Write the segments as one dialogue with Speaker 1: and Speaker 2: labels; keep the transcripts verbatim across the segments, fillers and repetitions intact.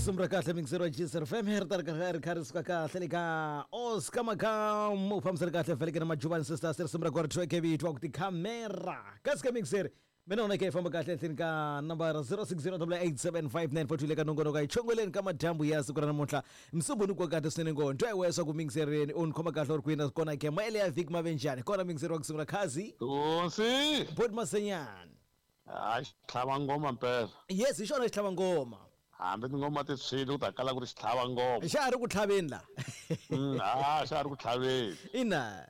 Speaker 1: Sumra kahle mingisero G S F M hertar kar kariska kahle lika Oscar Makam ufamsar kahle felike na majuban sisters sumra kwar tweke bitwa kuti camera kaska mingisero mina una ke famba kahle thinka number zero six zero eight eight seven five nine four two leka nongono kai chongoleni kama dambu yazi kuna namuhla msubuni kwa kade sinengo ntwe weso ku mingisereni unkhoma kahle orkwina kona ke maile ya Vic Mabenjani kona mingisero kusungula khazi
Speaker 2: Nkosi
Speaker 1: Bot Masenyana
Speaker 2: hayi sihlaba ngoma mpela
Speaker 1: yes ishona isihlaba ngoma
Speaker 2: hambe ngoma tiswile utakala kuri sihlaba ngoma
Speaker 1: shari kutlhabeni la
Speaker 2: ah shari kutlhabeni
Speaker 1: ina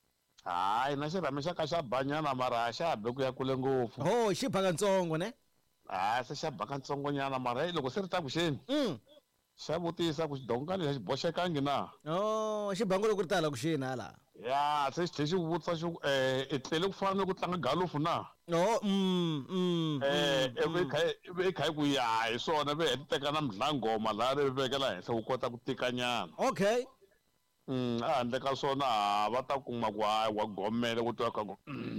Speaker 2: hayi na xirhami xa ka xa banyana mara xa be ku ya kule ngopfu
Speaker 1: oh xibhaka ntsongo ne
Speaker 2: ah se xa baka ntsongonyana mara loko se ri ta kuxeni
Speaker 1: mm
Speaker 2: xa vutisa ku xidonga lexi boxekangi na
Speaker 1: oh xibango loko ri tala ku xini hala
Speaker 2: ya se xi xi vutisa xi eh etlele ku fana ku tlanga galofu na
Speaker 1: oh mm mm
Speaker 2: eh ebe kai ebe kai ku ya hi swona be teka na mdlangoma la ri vekela henhla ku kota ku tikanyana
Speaker 1: okay
Speaker 2: mm a handle ka swona va ta kuma ku hayi wa gomela ku twa ka ku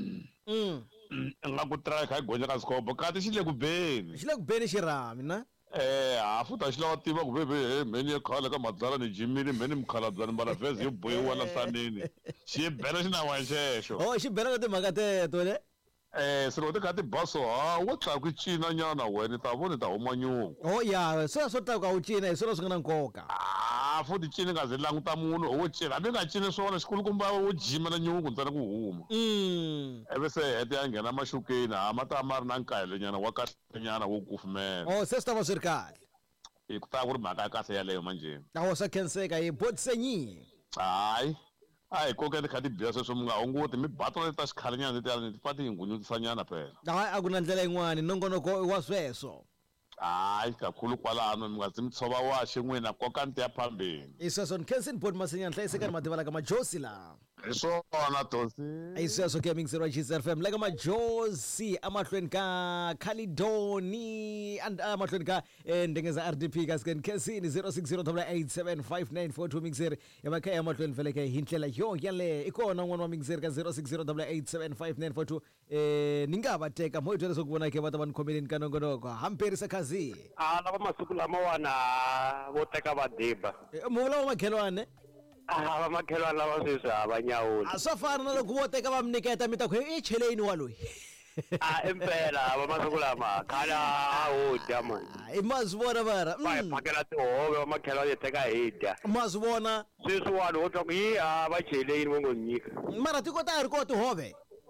Speaker 1: mm
Speaker 2: nga ku try kai gonya ka skobo kati xi le ku beni
Speaker 1: xi le ku beni xirhami na
Speaker 2: eh a futa xi lava tiva ku bebe meni ya khala ka madzala ni jimini meni mukhaladzani mbala vhezi yo boyiwa la sanini xi bela xi na wa xexo
Speaker 1: oh xi bela na timhaka teto le
Speaker 2: eh siro te ka ti baso ha wo tla ku cina nyana wena ta vona ta huma nyuku
Speaker 1: oh ya sweswo swo ta ka u cina hi swona swi nga na nkoka
Speaker 2: ah futhi cina nga zi languta munhu wo cina hambi nga cini swona xikulukumba wo jima na nyuku ntsena ku huma
Speaker 1: mm
Speaker 2: eve se hete ya nghena maxukeni ha mata ma ri na nkayelo nyana wa kahle nyana wo kufumela
Speaker 1: oh se swi ta va swi ri kahle
Speaker 2: hi ku ta ku ri mhaka ya kahle yaleyo manjeni
Speaker 1: awo swa khenseka hi Botsenyi
Speaker 2: hayi a hi kokeni kha ti biya sweswo mi nga hunguti mi battle ta xikhale nyana letiya ti pfa ti hi ngunyutisa nyana phela
Speaker 1: hayi a ku na ndlela yin'wani nongonoko wa sweswo
Speaker 2: hayi kakhulu kwalano mi nga zi mi tshova waxe n'wina koka nti ya phambeni
Speaker 1: i sweswo ni khensini Bot Masenyana hlayisekani mativala ka majosi la
Speaker 2: hi swona tosi
Speaker 1: i sweswo ke mingisero G S F M la ka majosi amahlweni ka Khalidoni and amahlweni ka ndengeza R D P ka sken khensini zero six zero eight seven five nine four two mingiseri yamakhaya amahlweni vele ke hindlela yo yale ikona n'wana wa mingiseri ka zero six zero eight seven five nine four two eh ningava teka mo itwela sokubona ke vata van khomeleni ka nongonoko hamperisa khazi
Speaker 3: ah lava masiku lamawana vo teka va diba
Speaker 1: mu vula makhelwane
Speaker 3: ah va makhelwana lava sweswi hava nyawuli
Speaker 1: a swa fana na loko vo teka va mi niketa mi ta ku i cheleni wa loyi
Speaker 3: ah impela va masiku lama khala ho dya mani
Speaker 1: i ma swi vona vara
Speaker 3: va hi phakela tihove va makhelwana hi teka hi dya
Speaker 1: ma swi vona
Speaker 3: sweswiwani wo twa ku yi a va cheleni vo ngo nyika
Speaker 1: mara ti kota a ri koti hove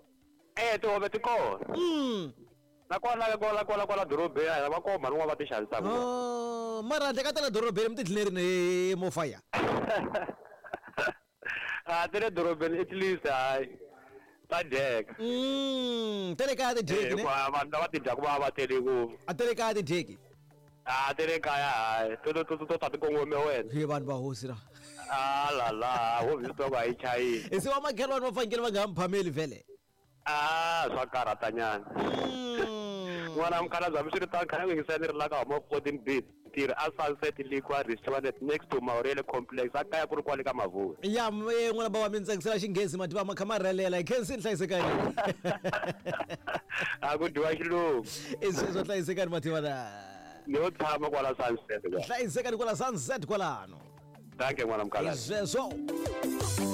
Speaker 3: eh tihove ti kona
Speaker 1: mm
Speaker 3: na kona kola kola kola dorobeni va koma rin'wana va ti xavisaka
Speaker 1: oh mara handle ka tala dorobeni mi ti dlinerini mo fire
Speaker 3: ah ti le dorobeni at least hayi ta dyeka
Speaker 1: mm tele kaya ti dyeki ne
Speaker 3: vanhu lava ti dyaku va va tele ngopfu
Speaker 1: a tele kaya ti dyeki
Speaker 3: ah ti le kaya hayi to to to to ta ti kongome wena
Speaker 1: hi vanhu va hosi ra
Speaker 3: ah la la ho visitwa ku a yi chayini
Speaker 1: i se va makhelwani va fanekele va nga mphameli vele
Speaker 3: ah swa karhatanyana n'wana mukhalabye hambi swi ri tano khale n'wi yingisela ni ri la ka huma fourteen bit tirhi a Sunset Liquor Restaurant next to Maurele Complex a kaya ku ri kwale ka Mavoni
Speaker 1: ya n'wana ba wa mi ntsakisela xinghezi mativa ma kha ma rhelela hi khensini hlayisekani
Speaker 3: a ku dyiwa xilungu
Speaker 1: i sweswo hlayisekani mativa na
Speaker 3: ni yo tshama kwala Sunset
Speaker 1: hlayisekani kwala Sunset kwalano
Speaker 3: danke n'wana mukhalabye
Speaker 1: i sweswo